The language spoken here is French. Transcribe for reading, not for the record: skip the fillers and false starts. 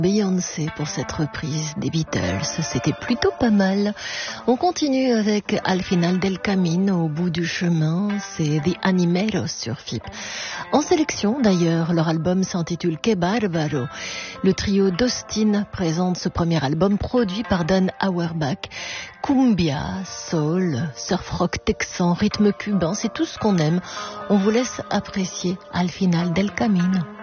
Beyoncé pour cette reprise des Beatles, c'était plutôt pas mal. On continue avec Al final del camino, au bout du chemin, c'est The Animeros sur FIP. En sélection d'ailleurs, leur album s'intitule Que Barbaro. Le trio d'Austin présente ce premier album produit par Dan Auerbach. Cumbia, soul, surf rock texan, rythme cubain, c'est tout ce qu'on aime. On vous laisse apprécier Al final del camino.